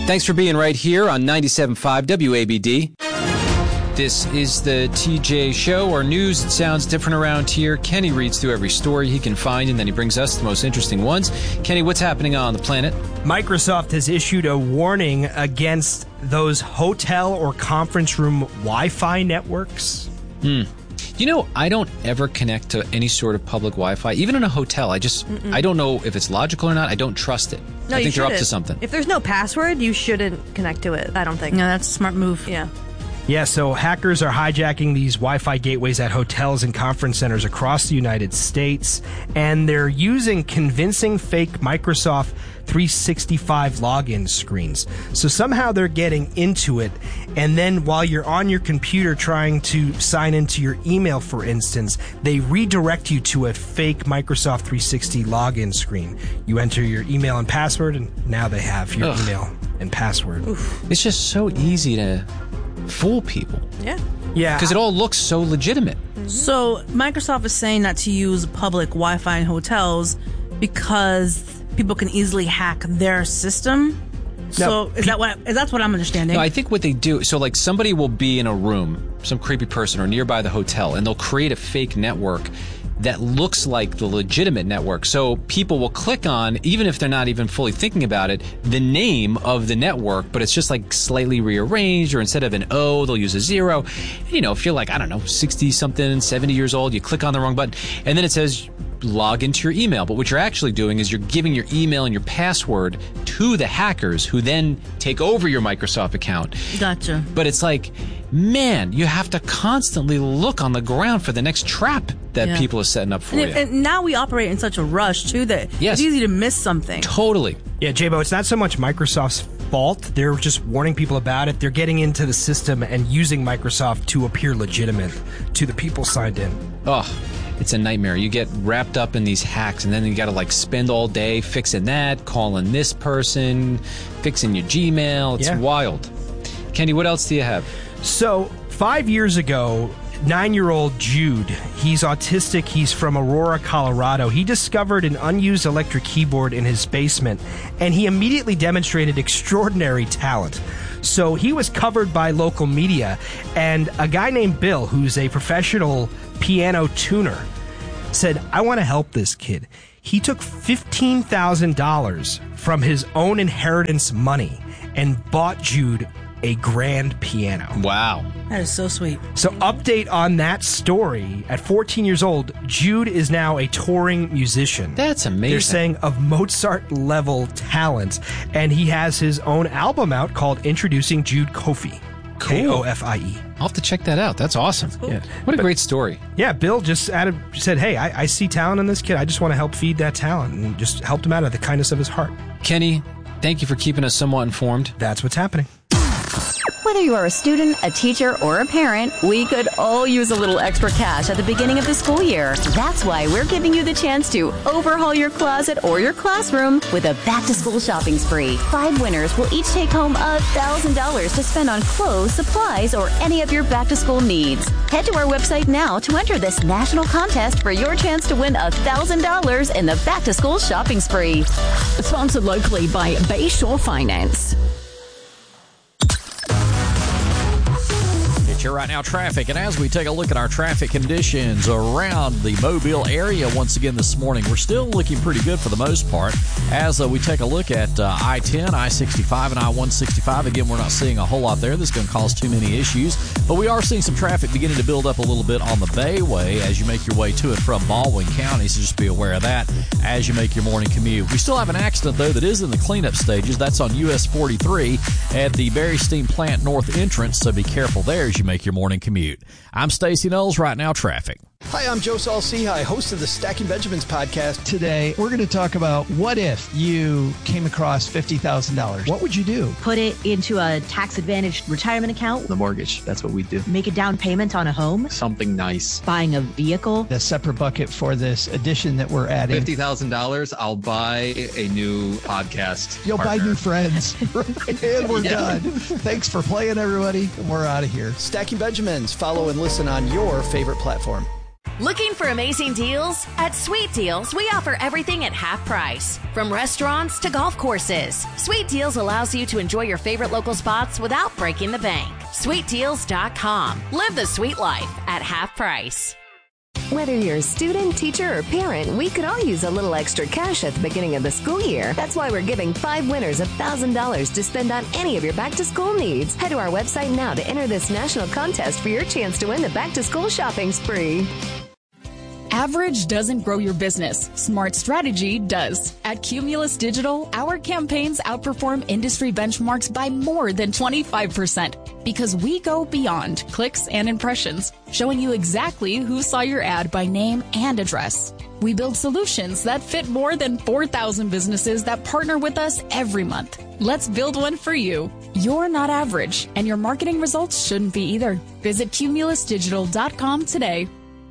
Thanks for being right here on 97.5 WABD. This is the TJ Show. Our news, it sounds different around here. Kenny reads through every story he can find, and then he brings us the most interesting ones. Kenny, what's happening on the planet? Microsoft has issued a warning against those hotel or conference room Wi-Fi networks. You know, I don't ever connect to any sort of public Wi-Fi, even in a hotel. I don't know if it's logical or not. I don't trust it. No, I think they're up shouldn't. to something. If there's no password, you shouldn't connect to it, I don't think. No, that's a smart move. Yeah. Yeah, so hackers are hijacking these Wi-Fi gateways at hotels and conference centers across the United States, and they're using convincing fake Microsoft 365 login screens. So somehow they're getting into it, and then while you're on your computer trying to sign into your email, for instance, they redirect you to a fake Microsoft 360 login screen. You enter your email and password, and now they have your email and password. Oof. It's just so easy to fool people. Yeah. Yeah. Because it all looks so legitimate. So Microsoft is saying not to use public Wi-Fi in hotels because people can easily hack their system. So that's what I'm understanding? No, I think what they do, so like somebody will be in a room, some creepy person or nearby the hotel, and they'll create a fake network that looks like the legitimate network. So people will click on, even if they're not even fully thinking about it, the name of the network, but it's just like slightly rearranged, or instead of an O, they'll use a 0. And, you know, if you're like, I don't know, 60-something, 70 years old, you click on the wrong button, and then it says log into your email. But what you're actually doing is you're giving your email and your password to the hackers, who then take over your Microsoft account. Gotcha. But it's like, man, you have to constantly look on the ground for the next trap that people are setting up for you. And now we operate in such a rush, too, that it's easy to miss something. Totally. Yeah, J-Bo, it's not so much Microsoft's fault. They're just warning people about it. They're getting into the system and using Microsoft to appear legitimate to the people signed in. Oh, it's a nightmare. You get wrapped up in these hacks, and then you got to like spend all day fixing that, calling this person, fixing your Gmail. It's wild. Kenny, what else do you have? So, 5 years ago, 9-year-old Jude, he's autistic, he's from Aurora, Colorado. He discovered an unused electric keyboard in his basement, and he immediately demonstrated extraordinary talent. So he was covered by local media, and a guy named Bill, who's a professional piano tuner, said, I want to help this kid. He took $15,000 from his own inheritance money and bought Jude a grand piano. Wow. That is so sweet. So update on that story. At 14 years old, Jude is now a touring musician. That's amazing. They're saying of Mozart-level talent. And he has his own album out called Introducing Jude Kofie. Cool. K-O-F-I-E. I'll have to check that out. That's awesome. Cool. Yeah. What a great story. Yeah, Bill just said, hey, I see talent in this kid. I just want to help feed that talent. And just helped him out of the kindness of his heart. Kenny, thank you for keeping us somewhat informed. That's what's happening. Whether you are a student, a teacher, or a parent, we could all use a little extra cash at the beginning of the school year. That's why we're giving you the chance to overhaul your closet or your classroom with a back-to-school shopping spree. 5 winners will each take home $1,000 to spend on clothes, supplies, or any of your back-to-school needs. Head to our website now to enter this national contest for your chance to win $1,000 in the back-to-school shopping spree. Sponsored locally by Bayshore Finance. Here right now, traffic. And as we take a look at our traffic conditions around the Mobile area once again this morning, we're still looking pretty good for the most part. As we take a look at I-10, I-65, and I-165, again, we're not seeing a whole lot there. This is going to cause too many issues. But we are seeing some traffic beginning to build up a little bit on the Bayway as you make your way to and from Baldwin County. So just be aware of that as you make your morning commute. We still have an accident, though, that is in the cleanup stages. That's on US 43 at the Berry Steam Plant North entrance. So be careful there as you make your morning commute. I'm Stacey Knowles. Right now, traffic. Hi, I'm Joe Saul-Sehy, host of the Stacking Benjamins podcast. Today, we're going to talk about what if you came across $50,000. What would you do? Put it into a tax-advantaged retirement account. The mortgage, that's what we do. Make a down payment on a home. Something nice. Buying a vehicle. A separate bucket for this edition that we're adding. $50,000, I'll buy a new podcast. You'll partner. buy new friends. And we're done. Thanks for playing, everybody. And we're out of here. Stacking Benjamins. Follow and listen on your favorite platform. Looking for amazing deals? At Sweet Deals, we offer everything at half price. From restaurants to golf courses, Sweet Deals allows you to enjoy your favorite local spots without breaking the bank. SweetDeals.com. Live the sweet life at half price. Whether you're a student, teacher, or parent, we could all use a little extra cash at the beginning of the school year. That's why we're giving 5 winners $1,000 to spend on any of your back-to-school needs. Head to our website now to enter this national contest for your chance to win the back-to-school shopping spree. Average doesn't grow your business. Smart strategy does. At Cumulus Digital, our campaigns outperform industry benchmarks by more than 25% because we go beyond clicks and impressions, showing you exactly who saw your ad by name and address. We build solutions that fit more than 4,000 businesses that partner with us every month. Let's build one for you. You're not average, and your marketing results shouldn't be either. Visit cumulusdigital.com today.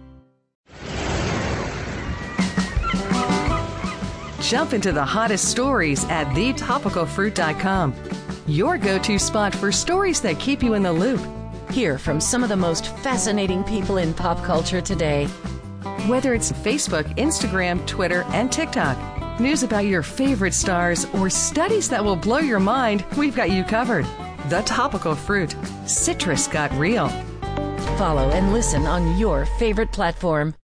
Jump into the hottest stories at thetopicalfruit.com. Your go-to spot for stories that keep you in the loop. Hear from some of the most fascinating people in pop culture today. Whether it's Facebook, Instagram, Twitter, and TikTok, news about your favorite stars, or studies that will blow your mind, we've got you covered. The Topical Fruit. Citrus got real. Follow and listen on your favorite platform.